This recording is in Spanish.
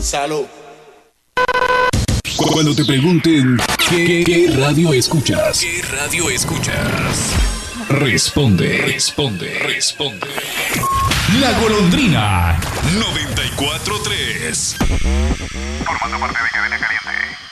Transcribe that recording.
Salud. Cuando te pregunten ¿qué radio escuchas? ¿Qué radio escuchas? Responde. La Golondrina 94.3. Formando parte de Cadena Caliente.